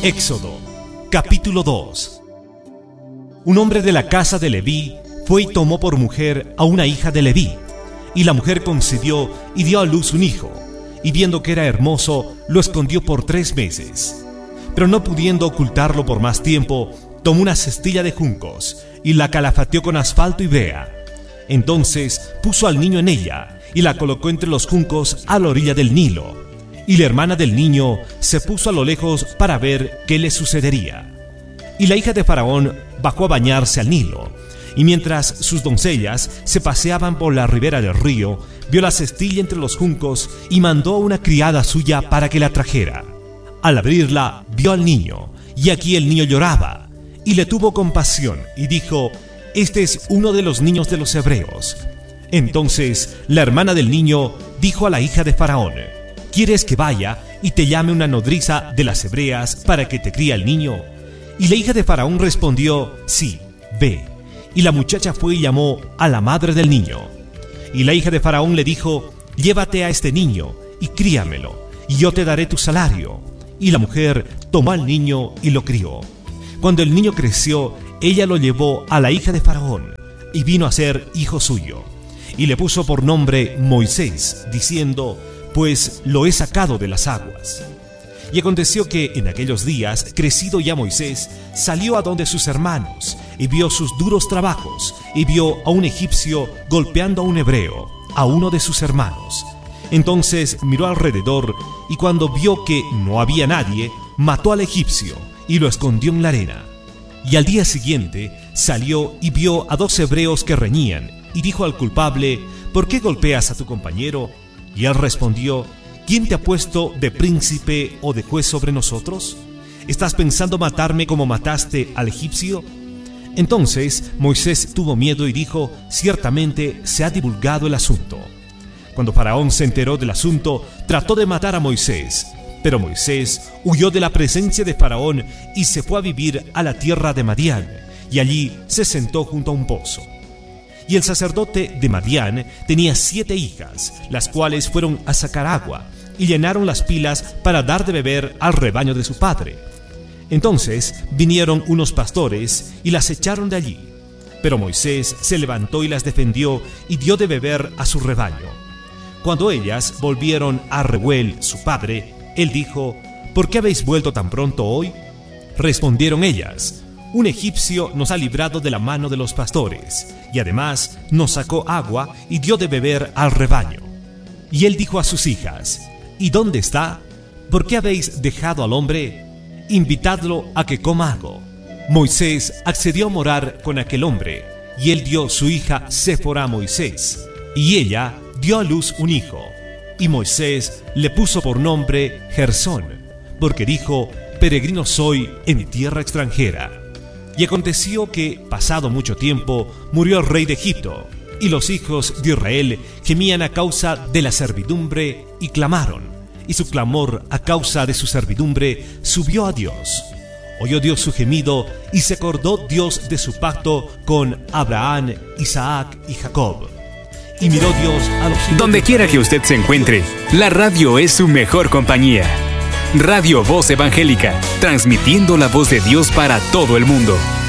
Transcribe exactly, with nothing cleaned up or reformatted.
Éxodo, capítulo dos. Un hombre de la casa de Leví fue y tomó por mujer a una hija de Leví, y la mujer concibió y dio a luz un hijo, y viendo que era hermoso, lo escondió por tres meses. Pero no pudiendo ocultarlo por más tiempo, tomó una cestilla de juncos, y la calafateó con asfalto y brea. Entonces puso al niño en ella, y la colocó entre los juncos a la orilla del Nilo. Y la hermana del niño se puso a lo lejos para ver qué le sucedería. Y la hija de Faraón bajó a bañarse al Nilo, y mientras sus doncellas se paseaban por la ribera del río, vio la cestilla entre los juncos y mandó a una criada suya para que la trajera. Al abrirla, vio al niño, y aquí el niño lloraba, y le tuvo compasión, y dijo: «Este es uno de los niños de los hebreos». Entonces la hermana del niño dijo a la hija de Faraón: «¿Quieres que vaya y te llame una nodriza de las hebreas para que te críe al niño?». Y la hija de Faraón respondió: «Sí, ve». Y la muchacha fue y llamó a la madre del niño. Y la hija de Faraón le dijo: «Llévate a este niño y críamelo, y yo te daré tu salario». Y la mujer tomó al niño y lo crió. Cuando el niño creció, ella lo llevó a la hija de Faraón, y vino a ser hijo suyo. Y le puso por nombre Moisés, diciendo: «Pues lo he sacado de las aguas». Y aconteció que en aquellos días, crecido ya Moisés, salió a donde sus hermanos, y vio sus duros trabajos, y vio a un egipcio golpeando a un hebreo, a uno de sus hermanos. Entonces miró alrededor, y cuando vio que no había nadie, mató al egipcio, y lo escondió en la arena. Y al día siguiente salió y vio a dos hebreos que reñían, y dijo al culpable: «¿Por qué golpeas a tu compañero?». Y él respondió: «¿Quién te ha puesto de príncipe o de juez sobre nosotros? ¿Estás pensando matarme como mataste al egipcio?». Entonces Moisés tuvo miedo y dijo: «Ciertamente se ha divulgado el asunto». Cuando Faraón se enteró del asunto, trató de matar a Moisés, pero Moisés huyó de la presencia de Faraón y se fue a vivir a la tierra de Madián, y allí se sentó junto a un pozo. Y el sacerdote de Madián tenía siete hijas, las cuales fueron a sacar agua, y llenaron las pilas para dar de beber al rebaño de su padre. Entonces vinieron unos pastores y las echaron de allí. Pero Moisés se levantó y las defendió y dio de beber a su rebaño. Cuando ellas volvieron a Reuel, su padre, él dijo: «¿Por qué habéis vuelto tan pronto hoy?». Respondieron ellas: «Un egipcio nos ha librado de la mano de los pastores, y además nos sacó agua y dio de beber al rebaño». Y él dijo a sus hijas: «¿Y dónde está? ¿Por qué habéis dejado al hombre? Invitadlo a que coma algo». Moisés accedió a morar con aquel hombre, y él dio su hija Séfora a Moisés, y ella dio a luz un hijo. Y Moisés le puso por nombre Gersón, porque dijo: «Peregrino soy en tierra extranjera». Y aconteció que, pasado mucho tiempo, murió el rey de Egipto, y los hijos de Israel gemían a causa de la servidumbre y clamaron, y su clamor a causa de su servidumbre subió a Dios. Oyó Dios su gemido, y se acordó Dios de su pacto con Abraham, Isaac y Jacob. Y miró Dios a los hijos. Donde quiera que usted se encuentre, la radio es su mejor compañía. Radio Voz Evangélica, transmitiendo la voz de Dios para todo el mundo.